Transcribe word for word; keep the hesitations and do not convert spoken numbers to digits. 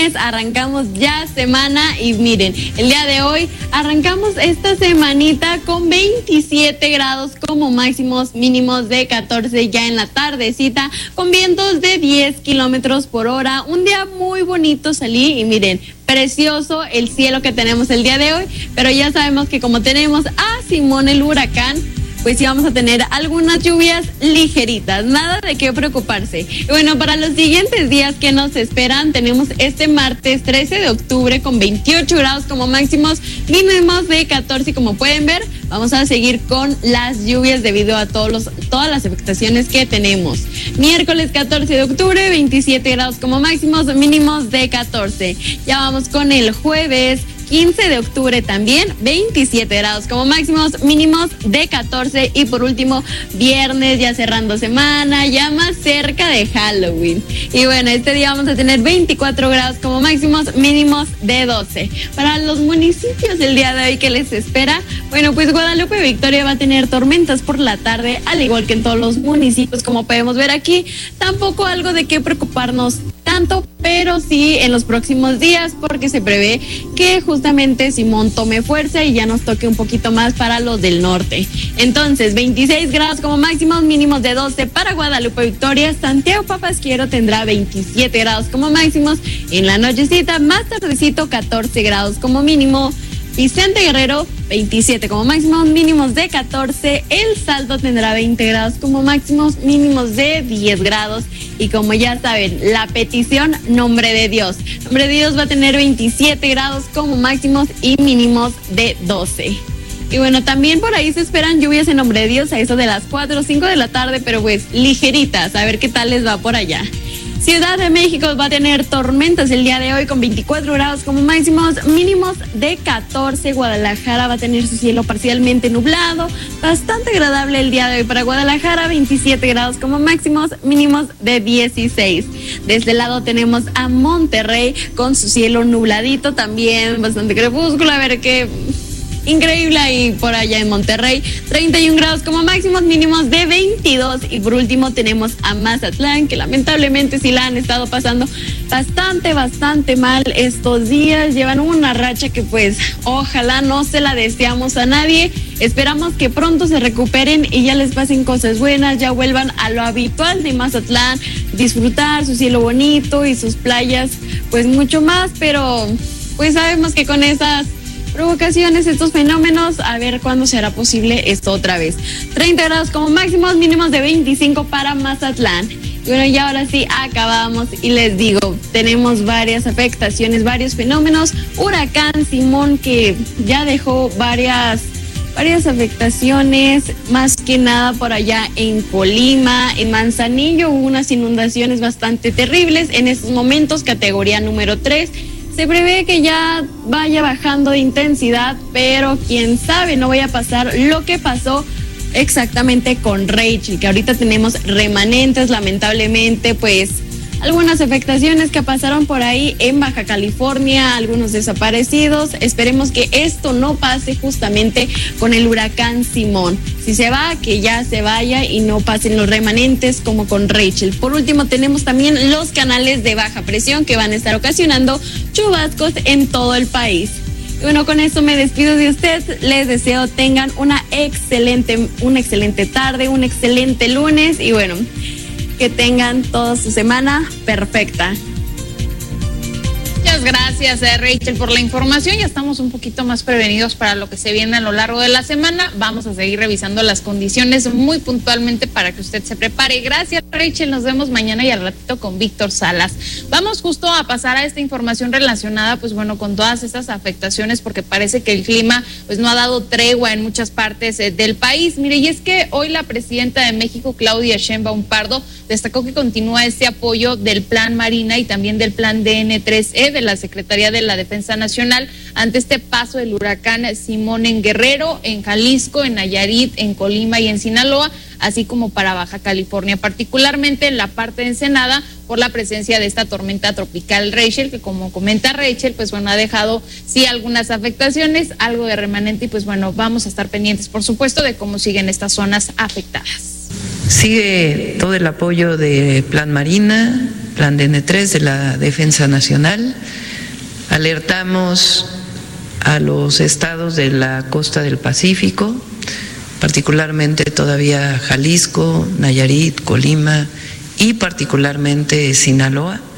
lunes, arrancamos ya semana y miren, el día de hoy arrancamos esta semanita con veintisiete grados como máximos, mínimos de catorce ya en la tardecita, con vientos de diez kilómetros por hora. Un día muy bonito salí y miren, precioso el cielo que tenemos el día de hoy, pero ya sabemos que como tenemos a Simón el huracán, pues sí vamos a tener algunas lluvias ligeritas, nada de qué preocuparse. Y bueno, para los siguientes días que nos esperan, tenemos este martes trece de octubre con veintiocho grados como máximos, mínimos de catorce, y como pueden ver, vamos a seguir con las lluvias debido a todos los, todas las afectaciones que tenemos. Miércoles catorce de octubre, veintisiete grados como máximos, mínimos de catorce. Ya vamos con el jueves quince de octubre también, veintisiete grados como máximos, mínimos de catorce. Y por último, viernes ya cerrando semana, ya más cerca de Halloween. Y bueno, este día vamos a tener veinticuatro grados como máximos, mínimos de doce. Para los municipios el día de hoy que les espera, bueno, pues Guadalupe Victoria va a tener tormentas por la tarde, al igual que en todos los municipios, como podemos ver aquí. Tampoco algo de qué preocuparnos tanto, pero sí en los próximos días, porque se prevé que justamente Simón tome fuerza y ya nos toque un poquito más para los del norte. Entonces, veintiséis grados como máximos, mínimos de doce para Guadalupe Victoria. Santiago Papasquiaro tendrá veintisiete grados como máximos. En la nochecita, más tardecito, catorce grados como mínimo. Vicente Guerrero, veintisiete como máximos, mínimos de catorce. El Salto tendrá veinte grados como máximos, mínimos de diez grados. Y como ya saben, la petición, Nombre de Dios. Nombre de Dios va a tener veintisiete grados como máximos y mínimos de doce. Y bueno, también por ahí se esperan lluvias en Nombre de Dios a eso de las cuatro o cinco de la tarde, pero pues ligeritas, a ver qué tal les va por allá. Ciudad de México va a tener tormentas el día de hoy con veinticuatro grados como máximos, mínimos de catorce. Guadalajara va a tener su cielo parcialmente nublado, bastante agradable el día de hoy para Guadalajara, veintisiete grados como máximos, mínimos de dieciséis. De este lado tenemos a Monterrey con su cielo nubladito también, bastante crepúsculo, a ver qué... increíble ahí por allá en Monterrey, treinta y un grados como máximos, mínimos de veintidós. Y por último tenemos a Mazatlán, que lamentablemente sí la han estado pasando bastante, bastante mal estos días. Llevan una racha que pues ojalá no se la deseamos a nadie. Esperamos que pronto se recuperen y ya les pasen cosas buenas, ya vuelvan a lo habitual de Mazatlán, disfrutar su cielo bonito y sus playas, pues mucho más, pero pues sabemos que con esas provocaciones, estos fenómenos, a ver cuándo será posible esto otra vez. treinta grados como máximos, mínimos de veinticinco para Mazatlán. Y bueno, ya ahora sí acabamos y les digo, tenemos varias afectaciones, varios fenómenos. Huracán Simón que ya dejó varias, varias afectaciones, más que nada por allá en Colima, en Manzanillo hubo unas inundaciones bastante terribles. En estos momentos, categoría número tres. Se prevé que ya vaya bajando de intensidad, pero quién sabe, no vaya a pasar lo que pasó exactamente con Rachel, que ahorita tenemos remanentes, lamentablemente, pues algunas afectaciones que pasaron por ahí en Baja California, algunos desaparecidos. Esperemos que esto no pase justamente con el huracán Simón. Si se va, que ya se vaya y no pasen los remanentes como con Rachel. Por último, tenemos también los canales de baja presión que van a estar ocasionando chubascos en todo el país. Y bueno, con esto me despido de usted. Les deseo tengan una excelente, una excelente tarde, un excelente lunes y bueno, que tengan toda su semana perfecta. Muchas gracias, eh, Rachel, por la información. Ya estamos un poquito más prevenidos para lo que se viene a lo largo de la semana. Vamos a seguir revisando las condiciones muy puntualmente para que usted se prepare. Gracias, Rachel. Nos vemos mañana y al ratito con Víctor Salas. Vamos justo a pasar a esta información relacionada, pues bueno, con todas estas afectaciones, porque parece que el clima pues no ha dado tregua en muchas partes eh, del país. Mire, y es que hoy la presidenta de México, Claudia Sheinbaum Pardo, destacó que continúa este apoyo del Plan Marina y también del Plan D N tres E de la Secretaría de la Defensa Nacional ante este paso del huracán Simón en Guerrero, en Jalisco, en Nayarit, en Colima y en Sinaloa, así como para Baja California, particularmente en la parte de Ensenada, por la presencia de esta tormenta tropical Rachel, que como comenta Rachel, pues bueno, ha dejado sí algunas afectaciones, algo de remanente y pues bueno, vamos a estar pendientes, por supuesto, de cómo siguen estas zonas afectadas. Sigue todo el apoyo de Plan Marina, Plan D N tres de la Defensa Nacional. Alertamos a los estados de la costa del Pacífico, particularmente todavía Jalisco, Nayarit, Colima y particularmente Sinaloa,